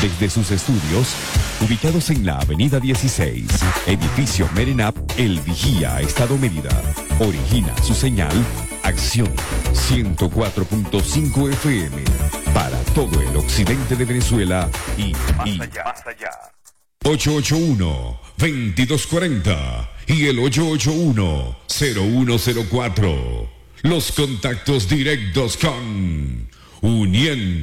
desde sus estudios, ubicados en la Avenida 16, edificio Merenap, El Vigía, Estado Mérida. Origina su señal, Acción 104.5 FM, para todo el occidente de Venezuela y más allá. 881-2240 y el 881-0104. Los contactos directos con Uniendo